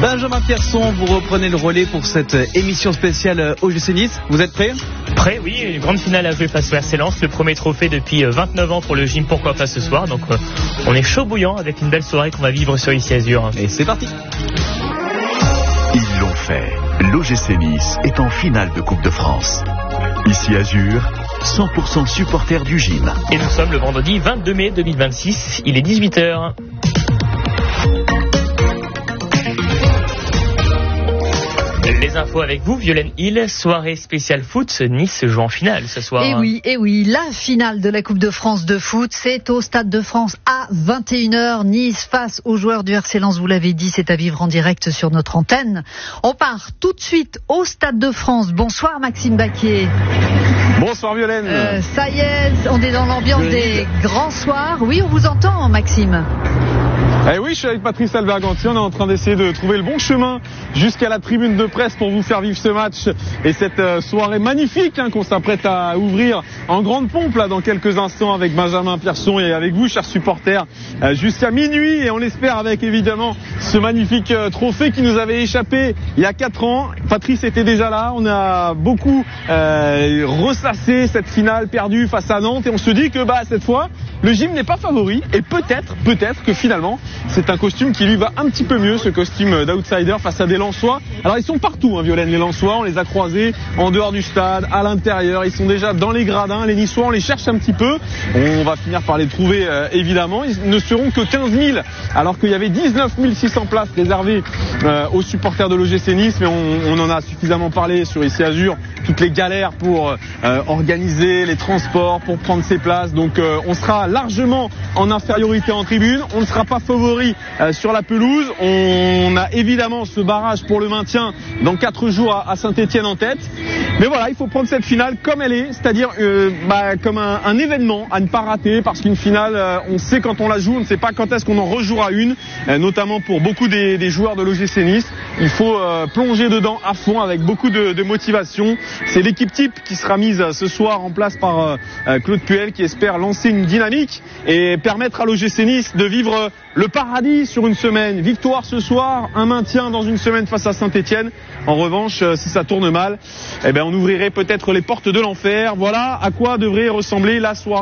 Benjamin Pierson, vous reprenez le relais pour cette émission spéciale OGC Nice. Vous êtes prêts ? Prêt, oui. Une grande finale à jouer face au RC Lens. Le premier trophée depuis 29 ans pour le gym. Pourquoi pas ce soir ? Donc on est chaud bouillant avec une belle soirée qu'on va vivre sur Ici Azur. Et c'est parti. Ils l'ont fait. L'OGC Nice est en finale de Coupe de France. Ici Azur, 100% supporters du gym. Et nous sommes le vendredi 22 mai 2026. Il est 18h. Les infos avec vous, Violaine Hill. Soirée spéciale foot, Nice joue en finale ce soir. Et oui, la finale de la Coupe de France de foot, c'est au Stade de France à 21h. Nice face aux joueurs du RC Lens, vous l'avez dit, c'est à vivre en direct sur notre antenne. On part tout de suite au Stade de France. Bonsoir Maxime Baquier. Bonsoir Violaine. Ça y est, on est dans l'ambiance des grands soirs. Oui, on vous entend Maxime. Eh oui, je suis avec Patrice Alberganti, on est en train d'essayer de trouver le bon chemin jusqu'à la tribune de presse pour vous faire vivre ce match et cette soirée magnifique qu'on s'apprête à ouvrir en grande pompe là dans quelques instants avec Benjamin Pierson et avec vous, chers supporters, jusqu'à minuit, et on espère avec évidemment ce magnifique trophée qui nous avait échappé il y a 4 ans. Patrice était déjà là, on a beaucoup ressassé cette finale perdue face à Nantes et on se dit que cette fois le gym n'est pas favori et peut-être que finalement c'est un costume qui lui va un petit peu mieux, ce costume d'outsider face à des Lensois. Alors ils sont partout, Violaine, les Lensois, on les a croisés en dehors du stade, à l'intérieur, ils sont déjà dans les gradins, les Niçois on les cherche un petit peu, on va finir par les trouver évidemment, ils ne seront que 15 000 alors qu'il y avait 19 600 places réservées aux supporters de l'OGC Nice, mais on en a suffisamment parlé sur Ici Azur, toutes les galères pour organiser les transports, pour prendre ces places, donc on sera largement en infériorité en tribune, on ne sera pas favori sur la pelouse, on a évidemment ce barrage pour le maintien dans 4 jours à Saint-Etienne en tête, mais voilà, il faut prendre cette finale comme elle est, c'est-à-dire comme un événement à ne pas rater, parce qu'une finale, on sait quand on la joue, on ne sait pas quand est-ce qu'on en rejouera une, notamment pour beaucoup des joueurs de l'OGC Nice. Il faut plonger dedans à fond avec beaucoup de motivation. C'est l'équipe type qui sera mise ce soir en place par Claude Puel, qui espère lancer une dynamique et permettre à l'OGC Nice de vivre le paradis sur une semaine. Victoire ce soir, un maintien dans une semaine face à Saint-Etienne. En revanche, si ça tourne mal, on ouvrirait peut-être les portes de l'enfer. Voilà à quoi devrait ressembler la soirée.